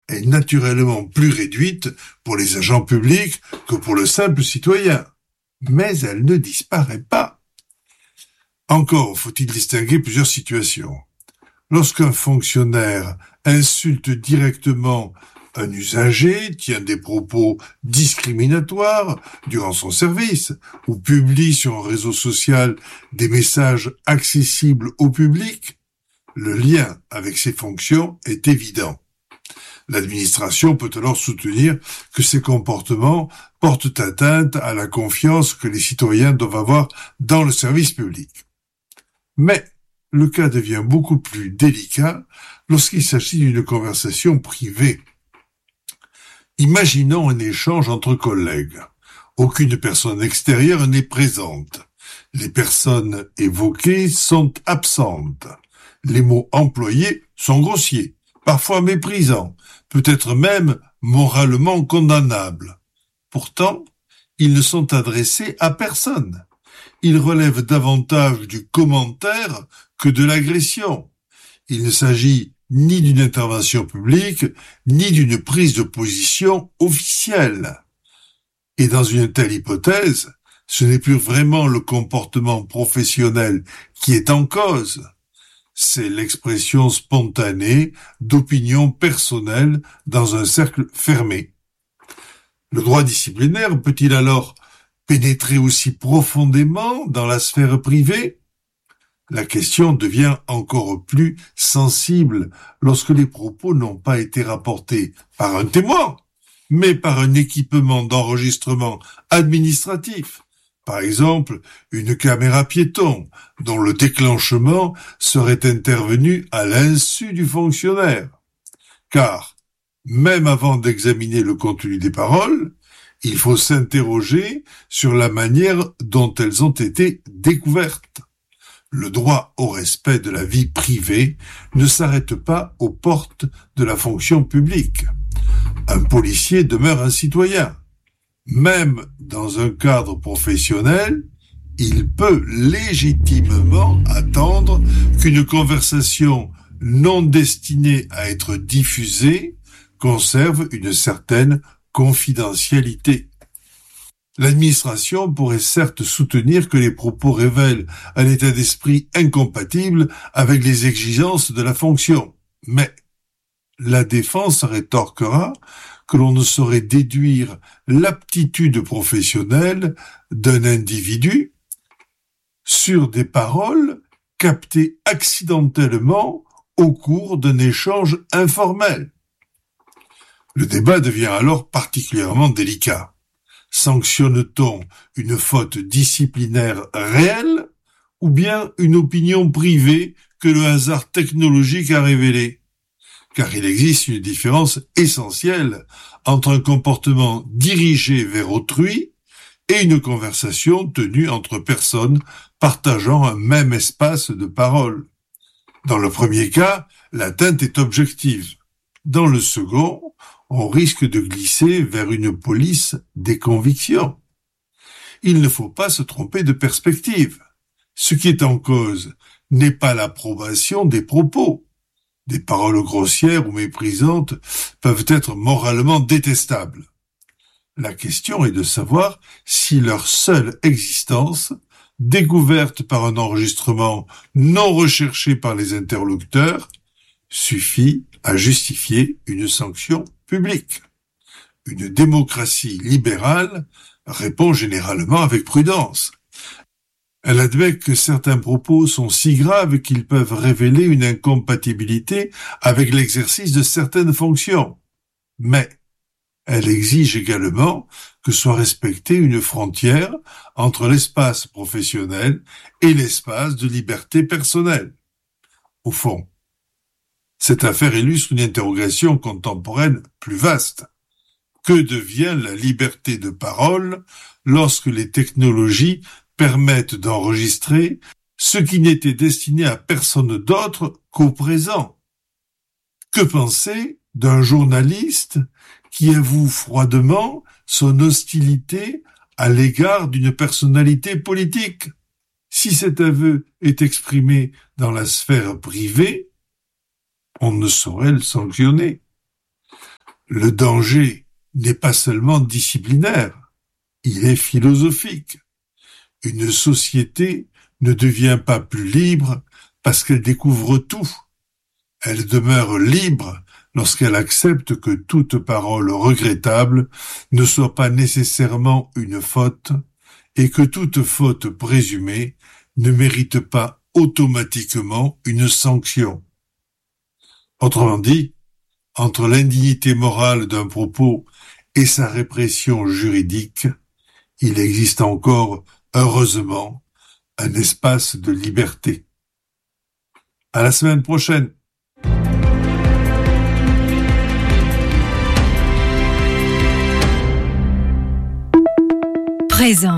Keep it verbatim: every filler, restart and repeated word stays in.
est naturellement plus réduite pour les agents publics que pour le simple citoyen. Mais elle ne disparaît pas. Encore faut-il distinguer plusieurs situations. Lorsqu'un fonctionnaire insulte directement un usager, tient des propos discriminatoires durant son service, ou publie sur un réseau social des messages accessibles au public, le lien avec ses fonctions est évident. L'administration peut alors soutenir que ces comportements portent atteinte à la confiance que les citoyens doivent avoir dans le service public. Mais le cas devient beaucoup plus délicat lorsqu'il s'agit d'une conversation privée. Imaginons un échange entre collègues. Aucune personne extérieure n'est présente. Les personnes évoquées sont absentes. Les mots employés sont grossiers, parfois méprisants, peut-être même moralement condamnables. Pourtant, ils ne sont adressés à personne. Ils relèvent davantage du commentaire que de l'agression. Il ne s'agit ni d'une intervention publique, ni d'une prise de position officielle. Et dans une telle hypothèse, ce n'est plus vraiment le comportement professionnel qui est en cause. C'est l'expression spontanée d'opinions personnelles dans un cercle fermé. Le droit disciplinaire peut-il alors pénétrer aussi profondément dans la sphère privée? La question devient encore plus sensible lorsque les propos n'ont pas été rapportés par un témoin, mais par un équipement d'enregistrement administratif. Par exemple, une caméra piéton, dont le déclenchement serait intervenu à l'insu du fonctionnaire. Car, même avant d'examiner le contenu des paroles, il faut s'interroger sur la manière dont elles ont été découvertes. Le droit au respect de la vie privée ne s'arrête pas aux portes de la fonction publique. Un policier demeure un citoyen. Même dans un cadre professionnel, il peut légitimement attendre qu'une conversation non destinée à être diffusée conserve une certaine confidentialité. L'administration pourrait certes soutenir que les propos révèlent un état d'esprit incompatible avec les exigences de la fonction, mais la défense rétorquera que l'on ne saurait déduire l'aptitude professionnelle d'un individu sur des paroles captées accidentellement au cours d'un échange informel. Le débat devient alors particulièrement délicat. Sanctionne-t-on une faute disciplinaire réelle ou bien une opinion privée que le hasard technologique a révélée? Car il existe une différence essentielle entre un comportement dirigé vers autrui et une conversation tenue entre personnes partageant un même espace de parole. Dans le premier cas, l'atteinte est objective. Dans le second, on risque de glisser vers une police des convictions. Il ne faut pas se tromper de perspective. Ce qui est en cause n'est pas l'approbation des propos. Des paroles grossières ou méprisantes peuvent être moralement détestables. La question est de savoir si leur seule existence, découverte par un enregistrement non recherché par les interlocuteurs, suffit à justifier une sanction publique. Une démocratie libérale répond généralement avec prudence. Elle admet que certains propos sont si graves qu'ils peuvent révéler une incompatibilité avec l'exercice de certaines fonctions. Mais elle exige également que soit respectée une frontière entre l'espace professionnel et l'espace de liberté personnelle. Au fond, cette affaire illustre une interrogation contemporaine plus vaste. Que devient la liberté de parole lorsque les technologies permettent d'enregistrer ce qui n'était destiné à personne d'autre qu'au présent? Que penser d'un journaliste qui avoue froidement son hostilité à l'égard d'une personnalité politique? Si cet aveu est exprimé dans la sphère privée, on ne saurait le sanctionner. Le danger n'est pas seulement disciplinaire, il est philosophique. Une société ne devient pas plus libre parce qu'elle découvre tout. Elle demeure libre lorsqu'elle accepte que toute parole regrettable ne soit pas nécessairement une faute et que toute faute présumée ne mérite pas automatiquement une sanction. Autrement dit, entre l'indignité morale d'un propos et sa répression juridique, il existe encore, heureusement, un espace de liberté. À la semaine prochaine. Présent.